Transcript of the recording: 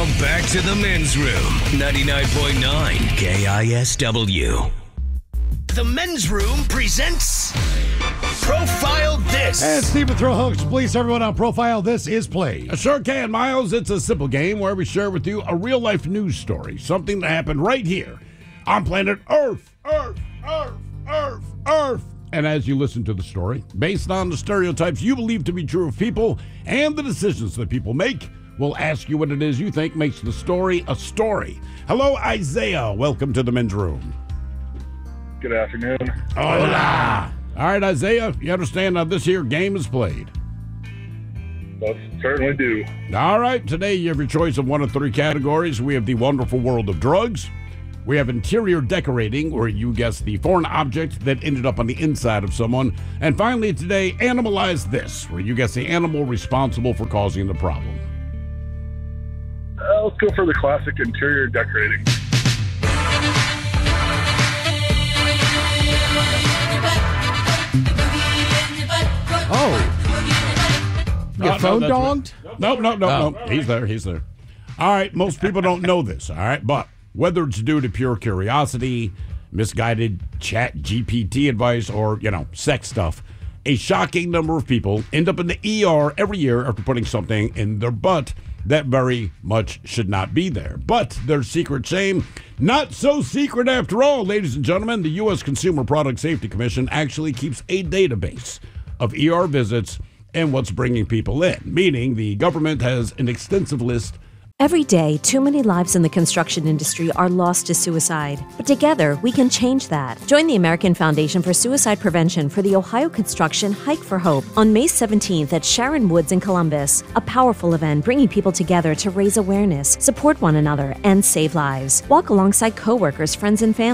back to the men's room. 99.9 KISW. The men's room presents Profile This. And Stephen Throwhooks, please everyone on Profile This is played. Sure can, Miles. It's a simple game where we share with you a real-life news story, something that happened right here on planet Earth. And as you listen to the story, based on the stereotypes you believe to be true of people and the decisions that people make, we'll ask you what it is you think makes the story a story. Hello, Isaiah. Welcome to the men's room. Good afternoon. Hola. All right, Isaiah, you understand how this here game is played? Most certainly do. All right, today you have your choice of one of three categories. We have the wonderful world of drugs. We have interior decorating, where you guess the foreign object that ended up on the inside of someone. And finally today, Animalize This, where you guess the animal responsible for causing the problem. Let's go for the classic interior decorating. Your phone dogged? No. He's there. All right, most people don't know this, all right? But whether it's due to pure curiosity, misguided chat GPT advice, or, sex stuff, a shocking number of people end up in the ER every year after putting something in their butt that very much should not be there. But their secret shame, not so secret after all, ladies and gentlemen. The U.S. Consumer Product Safety Commission actually keeps a database of ER visits and what's bringing people in, meaning the government has an extensive list. Every day, too many lives in the construction industry are lost to suicide. But together, we can change that. Join the American Foundation for Suicide Prevention for the Ohio Construction Hike for Hope on May 17th at Sharon Woods in Columbus. A powerful event bringing people together to raise awareness, support one another, and save lives. Walk alongside coworkers, friends, and family.